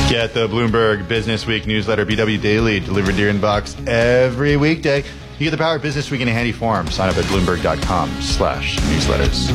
Get the Bloomberg Business Week newsletter, BW Daily, delivered to your inbox every weekday. You get the power of Business Week in a handy form. Sign up at Bloomberg.com/newsletters.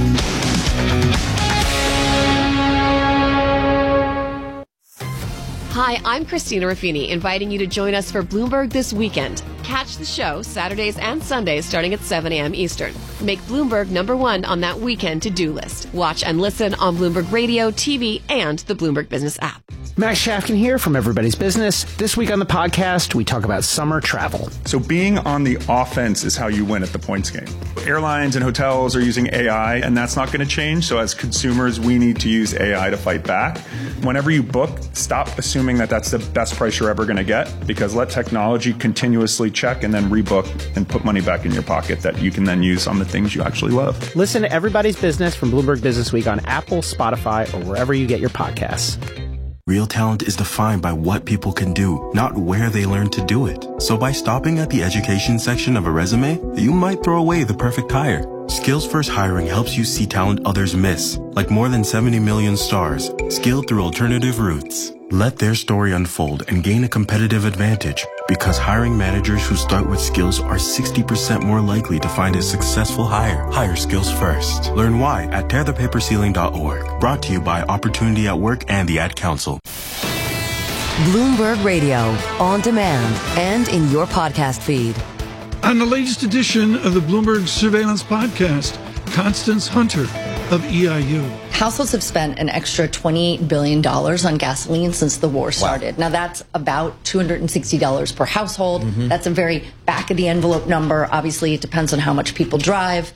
Hi, I'm Christina Ruffini, inviting you to join us for Bloomberg This Weekend. Catch the show Saturdays and Sundays starting at 7 a.m. Eastern. Make Bloomberg #1 on that weekend to-do list. Watch and listen on Bloomberg Radio, TV, and the Bloomberg Business app. Max Shafkin here from Everybody's Business. This week on the podcast, we talk about summer travel. So being on the offense is how you win at the points game. Airlines and hotels are using AI, and that's not going to change. So as consumers, we need to use AI to fight back. Whenever you book, stop assuming that that's the best price you're ever going to get, because let technology continuously check and then rebook and put money back in your pocket that you can then use on the things you actually love. Listen to Everybody's Business from Bloomberg Business Week on Apple, Spotify, or wherever you get your podcasts. Real talent is defined by what people can do, not where they learn to do it. So by stopping at the education section of a resume, you might throw away the perfect hire. Skills First Hiring helps you see talent others miss, like more than 70 million stars, skilled through alternative routes. Let their story unfold and gain a competitive advantage, because hiring managers who start with skills are 60% more likely to find a successful hire. Hire skills first. Learn why at tearthepaperceiling.org. Brought to you by Opportunity at Work and the Ad Council. Bloomberg Radio, on demand and in your podcast feed. On the latest edition of the Bloomberg Surveillance Podcast, Constance Hunter of EIU. Households have spent an extra $28 billion on gasoline since the war started. Wow. Now, that's about $260 per household. Mm-hmm. That's a very back-of-the-envelope number. Obviously, it depends on how much people drive.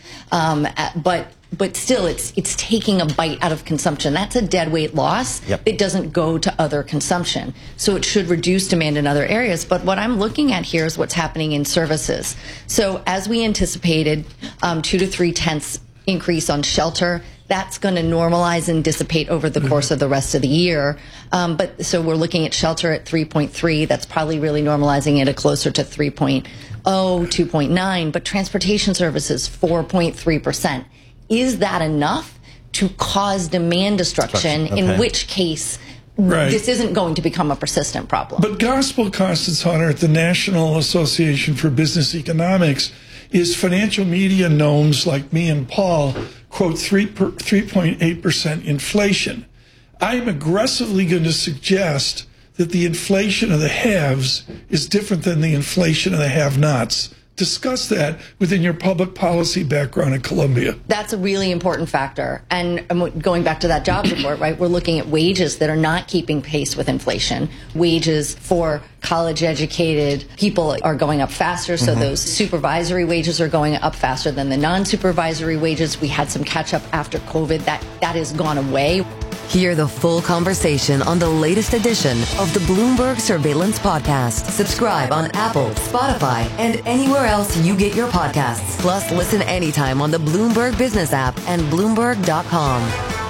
But still, it's taking a bite out of consumption. That's a deadweight loss. Yep. It doesn't go to other consumption. So it should reduce demand in other areas. But what I'm looking at here is what's happening in services. So as we anticipated, 2 to 3/10 increase on shelter. That's going to normalize and dissipate over the course of the rest of the year. So we're looking at shelter at 3.3. That's probably really normalizing it at closer to 3.0, 2.9. But transportation services, 4.3%. Is that enough to cause demand destruction, okay, in which case this isn't going to become a persistent problem? But Gospel Constance Hunter at the National Association for Business Economics is financial media gnomes like me and Paul quote 3.8% inflation. I'm aggressively going to suggest that the inflation of the haves is different than the inflation of the have-nots. Discuss that within your public policy background at Columbia. That's a really important factor. And going back to that jobs report, right, we're looking at wages that are not keeping pace with inflation. Wages for college-educated people are going up faster, so those supervisory wages are going up faster than the non-supervisory wages. We had some catch-up after COVID. That has gone away. Hear the full conversation on the latest edition of the Bloomberg Surveillance Podcast. Subscribe on Apple, Spotify, and anywhere else you get your podcasts. Plus, listen anytime on the Bloomberg Business app and Bloomberg.com.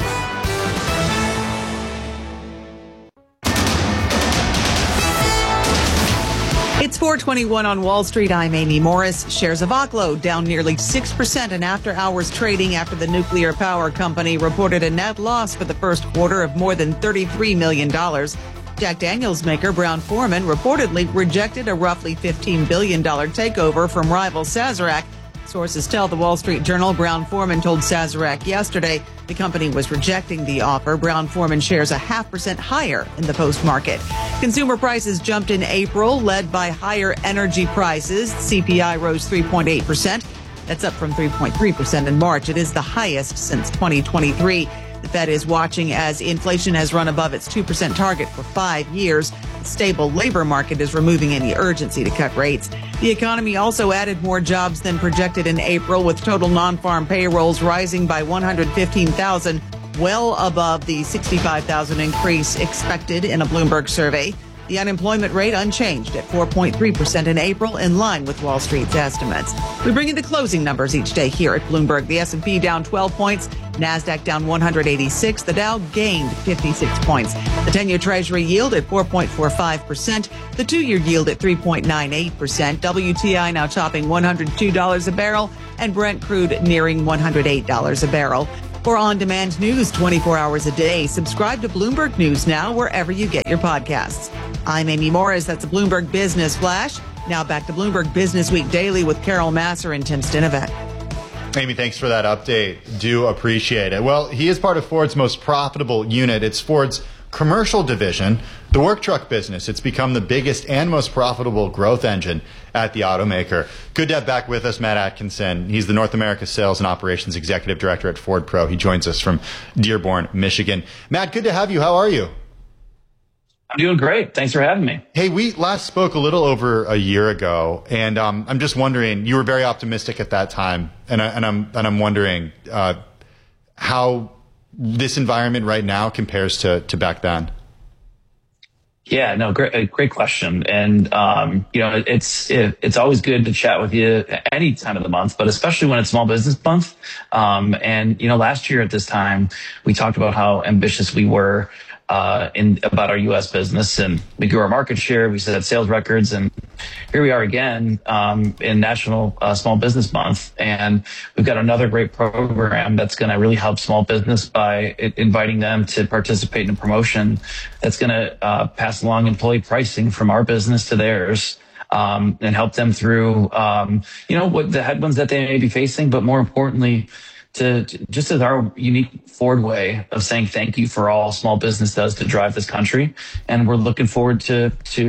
It's 4:21 on Wall Street. I'm Amy Morris. Shares of Oklo down nearly 6% in after-hours trading after the nuclear power company reported a net loss for the first quarter of more than $33 million. Jack Daniels maker Brown-Forman reportedly rejected a roughly $15 billion takeover from rival Sazerac. Sources tell the Wall Street Journal Brown-Forman told Sazerac yesterday the company was rejecting the offer. Brown-Forman shares 0.5% higher in the post-market. Consumer prices jumped in April, led by higher energy prices. CPI rose 3.8%. That's up from 3.3% in March. It is the highest since 2023. The Fed is watching as inflation has run above its 2% target for 5 years. The stable labor market is removing any urgency to cut rates. The economy also added more jobs than projected in April, with total non-farm payrolls rising by 115,000, well above the 65,000 increase expected in a Bloomberg survey. The unemployment rate unchanged at 4.3% in April, in line with Wall Street's estimates. We bring you the closing numbers each day here at Bloomberg. The S&P down 12 points, NASDAQ down 186, the Dow gained 56 points. The 10-year Treasury yield at 4.45%, the 2-year yield at 3.98%, WTI now topping $102 a barrel, and Brent crude nearing $108 a barrel. For on-demand news 24 hours a day, subscribe to Bloomberg News Now wherever you get your podcasts. I'm Amy Morris. That's a Bloomberg Business Flash. Now back to Bloomberg Business Week Daily with Carol Masser and Tim Stinovet. Amy, thanks for that update. Do appreciate it. Well, he is part of Ford's most profitable unit. It's Ford's commercial division, the work truck business. It's become the biggest and most profitable growth engine at the automaker. Good to have back with us Matt Atkinson. He's the North America Sales and Operations Executive Director at Ford Pro. He joins us from Dearborn, Michigan. Matt, good to have you. How are you? I'm doing great. Thanks for having me. Hey, we last spoke a little over a year ago, and I'm just wondering, you were very optimistic at that time, and I'm wondering how this environment right now compares to back then. Yeah, no, great question. And, it's always good to chat with you any time of the month, but especially when it's Small Business Month. Last year at this time, we talked about how ambitious we were about our U.S. business, and we grew our market share. We set sales records, and here we are again in National Small Business Month, and we've got another great program that's going to really help small business by inviting them to participate in a promotion that's going to pass along employee pricing from our business to theirs. And help them through, what the headwinds that they may be facing, but more importantly, to just as our unique Ford way of saying thank you for all small business does to drive this country. And we're looking forward to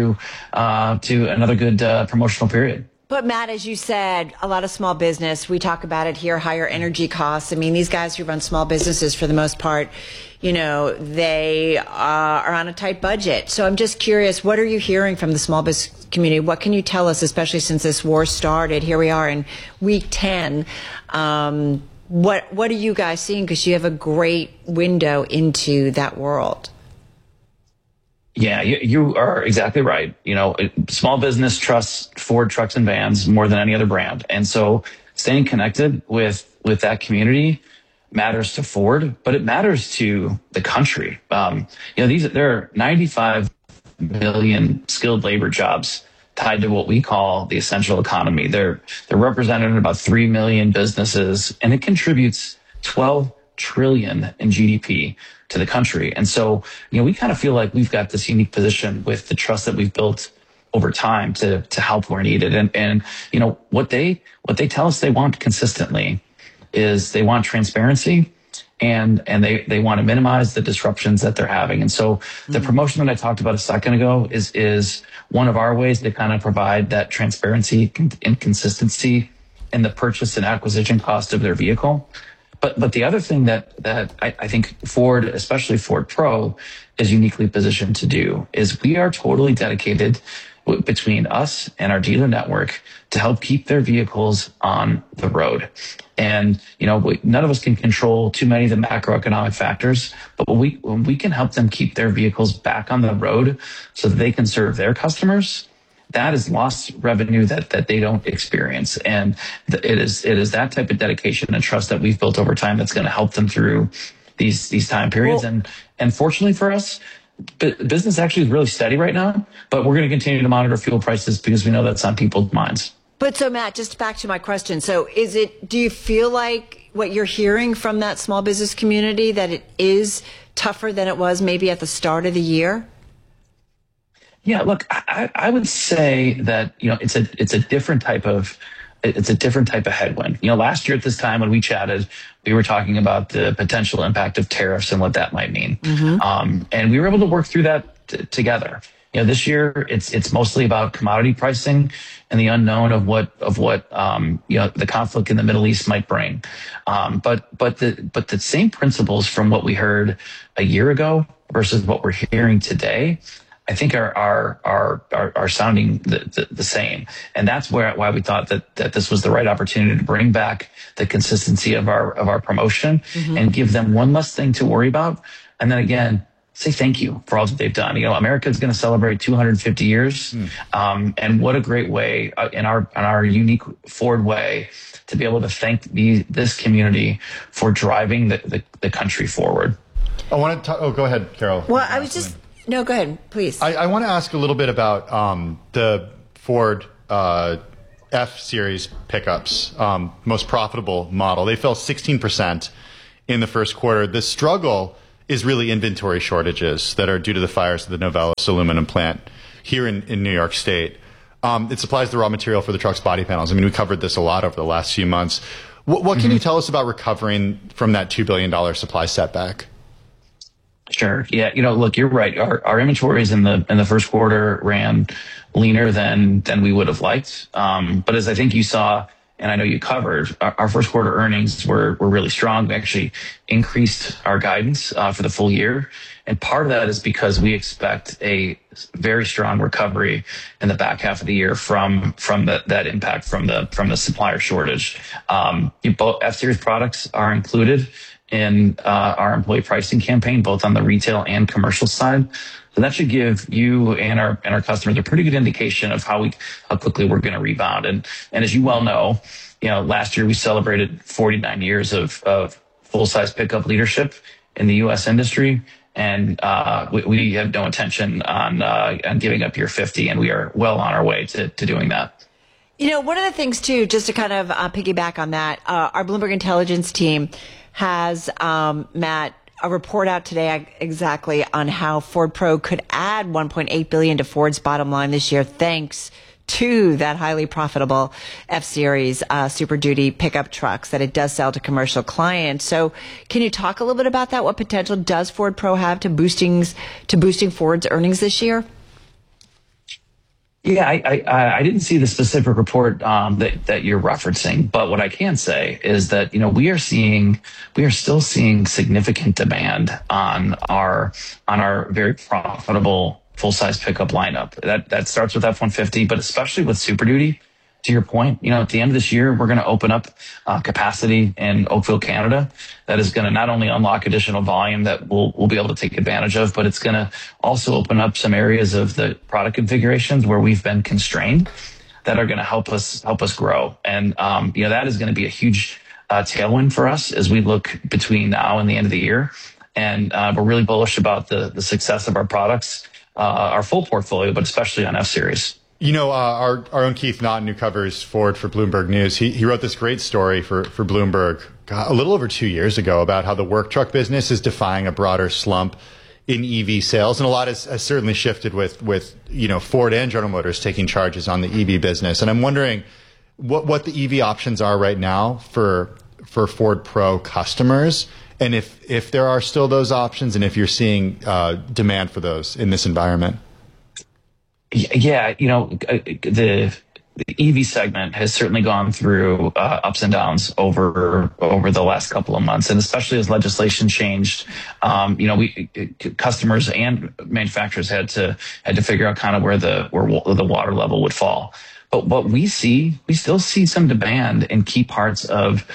another good promotional period. But Matt, as you said, a lot of small business, we talk about it here, higher energy costs. I mean, these guys who run small businesses, for the most part, they are on a tight budget. So I'm just curious, what are you hearing from the small business community? What can you tell us, especially since this war started? Here we are in week 10. What are you guys seeing? Because you have a great window into that world. Yeah, you are exactly right. Small business trusts Ford trucks and vans more than any other brand. And so staying connected with that community matters to Ford, but it matters to the country. There are 95 million skilled labor jobs tied to what we call the essential economy. They're represented in about 3 million businesses, and it contributes 12 trillion in GDP to the country. And so, we kind of feel like we've got this unique position with the trust that we've built over time to help where needed. And what they tell us they want consistently is they want transparency, and they want to minimize the disruptions that they're having. And so the promotion that I talked about a second ago is one of our ways to kind of provide that transparency and consistency in the purchase and acquisition cost of their vehicle. But the other thing that I think Ford, especially Ford Pro, is uniquely positioned to do is we are totally dedicated between us and our dealer network to help keep their vehicles on the road. And, none of us can control too many of the macroeconomic factors, but when we can help them keep their vehicles back on the road so that they can serve their customers, that is lost revenue that they don't experience. And it is that type of dedication and trust that we've built over time that's going to help them through these time periods. Well, and fortunately for us, business actually is really steady right now, but we're going to continue to monitor fuel prices because we know that's on people's minds. But so Matt, just back to my question. So do you feel like what you're hearing from that small business community, that it is tougher than it was maybe at the start of the year? Yeah, look, I would say that, it's a different type of headwind. Last year at this time when we chatted, we were talking about the potential impact of tariffs and what that might mean. Mm-hmm. And we were able to work through that together. This year it's mostly about commodity pricing and the unknown of what the conflict in the Middle East might bring. But the same principles from what we heard a year ago versus what we're hearing today, I think are sounding the same. And that's why we thought that this was the right opportunity to bring back the consistency of our promotion, mm-hmm. and give them one less thing to worry about. And then again, say thank you for all that they've done. America is going to celebrate 250 years. And what a great way in our unique Ford way to be able to thank this community for driving the country forward. I want to talk. Oh, go ahead, Carol. Well, I was just, no, go ahead, please. I want to ask a little bit about the Ford F-Series pickups, most profitable model. They fell 16% in the first quarter. The struggle is really inventory shortages that are due to the fires at the Novelis aluminum plant here in New York State. It supplies the raw material for the truck's body panels. I mean, we covered this a lot over the last few months. What can you tell us about recovering from that $2 billion supply setback? Sure. Yeah. Look, you're right. Our inventories in the first quarter ran leaner than we would have liked. But as I think you saw, and I know you covered, our first quarter earnings were really strong. We actually increased our guidance for the full year. And part of that is because we expect a very strong recovery in the back half of the year from that impact from the supplier shortage. Both F-Series products are included in our employee pricing campaign, both on the retail and commercial side. So that should give you and our customers a pretty good indication of how quickly we're going to rebound. And as you well know, last year we celebrated 49 years of full-size pickup leadership in the U.S. industry. And we have no intention on giving up year 50, and we are well on our way to doing that. One of the things, too, just to kind of piggyback on that, our Bloomberg Intelligence team has, Matt, a report out today exactly on how Ford Pro could add $1.8 billion to Ford's bottom line this year, thanks to that highly profitable F-Series Super Duty pickup trucks that it does sell to commercial clients. So can you talk a little bit about that? What potential does Ford Pro have to boosting Ford's earnings this year? Yeah, I didn't see the specific report that you're referencing, but what I can say is that we are still seeing significant demand on our very profitable full-size pickup lineup. That starts with F-150, but especially with Super Duty. To your point, at the end of this year, we're going to open up capacity in Oakville, Canada. That is going to not only unlock additional volume that we'll be able to take advantage of, but it's going to also open up some areas of the product configurations where we've been constrained that are going to help us grow. And that is going to be a huge tailwind for us as we look between now and the end of the year. And we're really bullish about the success of our products, our full portfolio, but especially on F-Series. Our own Keith Naughton, who covers Ford for Bloomberg News, he wrote this great story for Bloomberg a little over 2 years ago about how the work truck business is defying a broader slump in EV sales. And a lot has certainly shifted with Ford and General Motors taking charges on the EV business. And I'm wondering what the EV options are right now for Ford Pro customers, and if there are still those options, and if you're seeing demand for those in this environment. Yeah, the EV segment has certainly gone through ups and downs over the last couple of months, and especially as legislation changed, customers and manufacturers had to figure out kind of where the water level would fall. But what we still see some demand in key parts of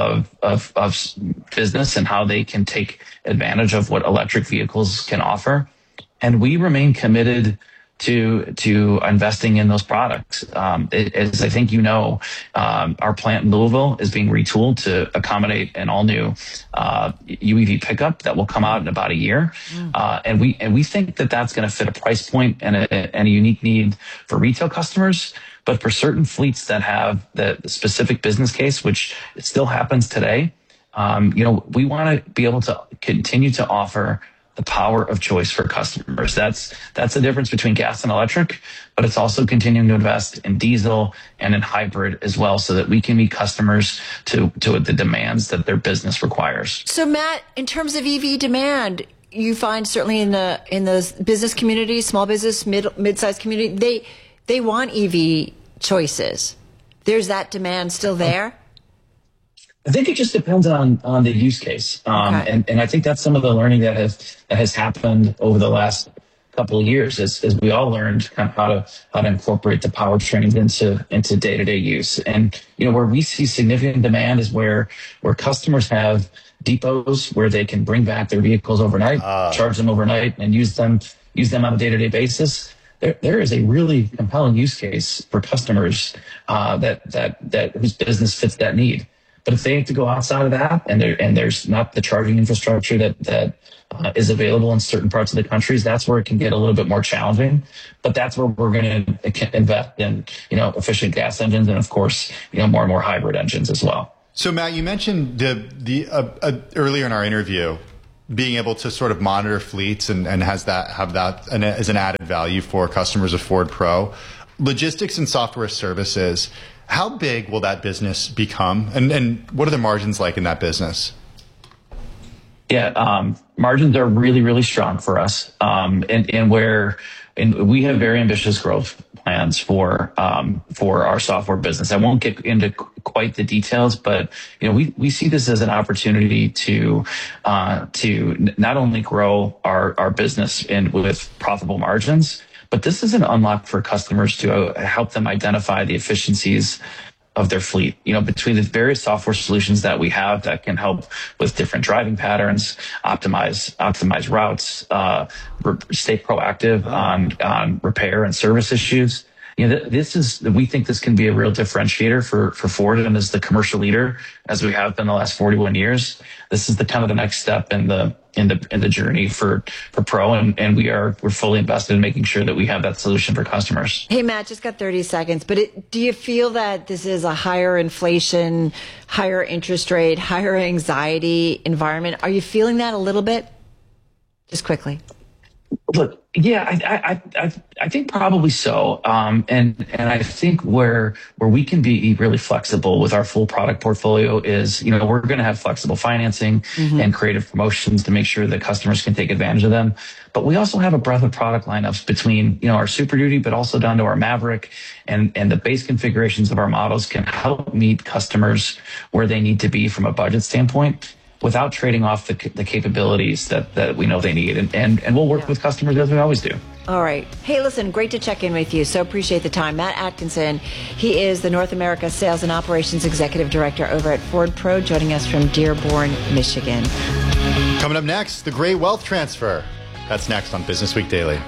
business and how they can take advantage of what electric vehicles can offer, and we remain committed to investing in those products. As I think our plant in Louisville is being retooled to accommodate an all-new UEV pickup that will come out in about a year. And we think that that's going to fit a price point and a unique need for retail customers. But for certain fleets that have the specific business case, which it still happens today, we want to be able to continue to offer the power of choice for customers. That's the difference between gas and electric, but it's also continuing to invest in diesel and in hybrid as well, so that we can meet customers to the demands that their business requires. So Matt, in terms of EV demand, you find certainly in the business community, small business, mid-sized community, they want EV choices. There's that demand still there? I think it just depends on the use case. Okay. And I think that's some of the learning that has happened over the last couple of years as we all learned kind of how to incorporate the powertrains into day-to-day use. And, where we see significant demand is where customers have depots where they can bring back their vehicles overnight, charge them overnight, and use them on a day-to-day basis. There is a really compelling use case for customers that whose business fits that need. But if they have to go outside of that, and there's not the charging infrastructure that is available in certain parts of the countries, that's where it can get a little bit more challenging. But that's where we're going to invest in, efficient gas engines, and of course, more and more hybrid engines as well. So, Matt, you mentioned earlier in our interview being able to sort of monitor fleets and have that as an added value for customers of Ford Pro. Logistics and software services, how big will that business become? And what are the margins like in that business? Yeah, margins are really, really strong for us. And we have very ambitious growth plans for our software business. I won't get into quite the details, but we see this as an opportunity to not only grow our business and with profitable margins, but this is an unlock for customers to help them identify the efficiencies of their fleet. Between the various software solutions that we have that can help with different driving patterns, optimize routes, stay proactive on repair and service issues. We think this can be a real differentiator for Ford, and as the commercial leader, as we have been the last 41 years, this is the kind of the next step in the journey for Pro, and we're fully invested in making sure that we have that solution for customers. Hey, Matt, just got 30 seconds, but do you feel that this is a higher inflation, higher interest rate, higher anxiety environment? Are you feeling that a little bit? Just quickly. Look, yeah, I think probably so. And I think where we can be really flexible with our full product portfolio is, we're going to have flexible financing and creative promotions to make sure that customers can take advantage of them. But we also have a breadth of product lineups between, our Super Duty, but also down to our Maverick, and the base configurations of our models can help meet customers where they need to be from a budget standpoint, without trading off the capabilities that we know they need. And we'll work with customers as we always do. All right. Hey, listen, great to check in with you. So appreciate the time. Matt Atkinson, he is the North America Sales and Operations Executive Director over at Ford Pro, joining us from Dearborn, Michigan. Coming up next, the Great Wealth Transfer. That's next on Business Week Daily.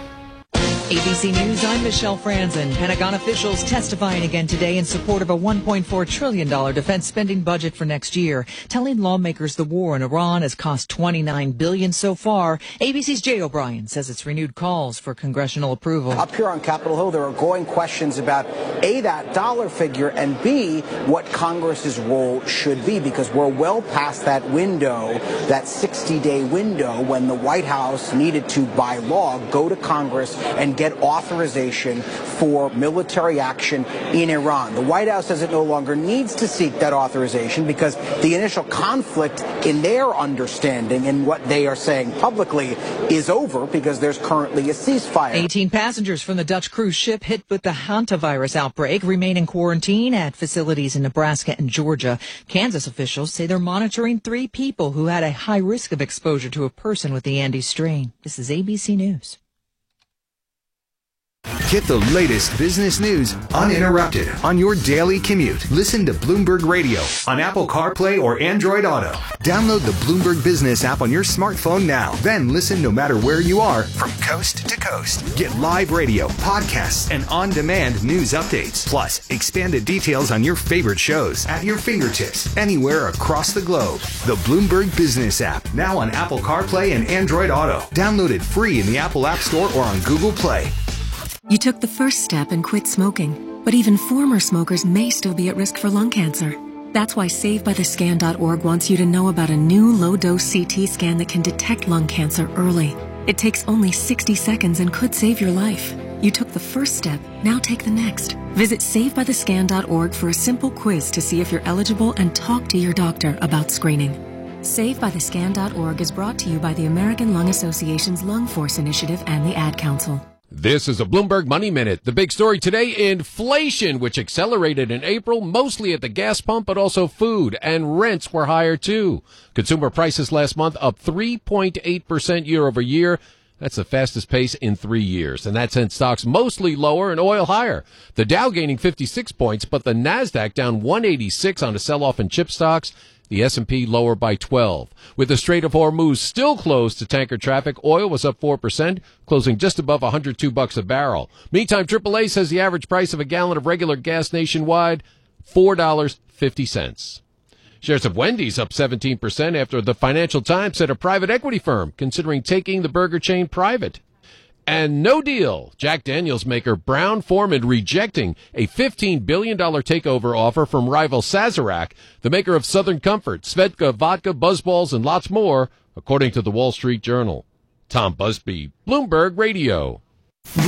ABC News, I'm Michelle Franzen. Pentagon officials testifying again today in support of a $1.4 trillion defense spending budget for next year, telling lawmakers the war in Iran has cost $29 billion so far. ABC's Jay O'Brien says it's renewed calls for congressional approval. Up here on Capitol Hill, there are growing questions about A, that dollar figure, and B, what Congress's role should be, because we're well past that window, that 60-day window when the White House needed to, by law, go to Congress and get authorization for military action in Iran. The White House says it no longer needs to seek that authorization because the initial conflict in their understanding and what they are saying publicly is over because there's currently a ceasefire. 18 passengers from the Dutch cruise ship hit with the hantavirus outbreak remain in quarantine at facilities in Nebraska and Georgia. Kansas officials say they're monitoring 3 people who had a high risk of exposure to a person with the Andes strain. This is ABC News. Get the latest business news uninterrupted on your daily commute. Listen to Bloomberg Radio on Apple CarPlay or Android Auto. Download the Bloomberg Business app on your smartphone now. Then listen no matter where you are from coast to coast. Get live radio, podcasts, and on-demand news updates. Plus, expanded details on your favorite shows at your fingertips anywhere across the globe. The Bloomberg Business app, now on Apple CarPlay and Android Auto. Download it free in the Apple App Store or on Google Play. You took the first step and quit smoking, but even former smokers may still be at risk for lung cancer. That's why SaveByTheScan.org wants you to know about a new low-dose CT scan that can detect lung cancer early. It takes only 60 seconds and could save your life. You took the first step, now take the next. Visit SaveByTheScan.org for a simple quiz to see if you're eligible and talk to your doctor about screening. SaveByTheScan.org is brought to you by the American Lung Association's Lung Force Initiative and the Ad Council. This is a Bloomberg Money Minute. The big story today, inflation, which accelerated in April, mostly at the gas pump, but also food, and rents were higher too. Consumer prices last month up 3.8% year over year. That's the fastest pace in 3 years. And that sent stocks mostly lower and oil higher. The Dow gaining 56 points, but the NASDAQ down 186 on a sell-off in chip stocks. The S&P lower by 12. With the Strait of Hormuz still closed to tanker traffic, oil was up 4%, closing just above $102 a barrel. Meantime, AAA says the average price of a gallon of regular gas nationwide, $4.50. Shares of Wendy's up 17% after the Financial Times said a private equity firm considering taking the burger chain private. And no deal. Jack Daniels maker Brown-Forman rejecting a $15 billion takeover offer from rival Sazerac, the maker of Southern Comfort, Svedka vodka, Buzzballs, and lots more, according to the Wall Street Journal. Tom Busby, Bloomberg Radio.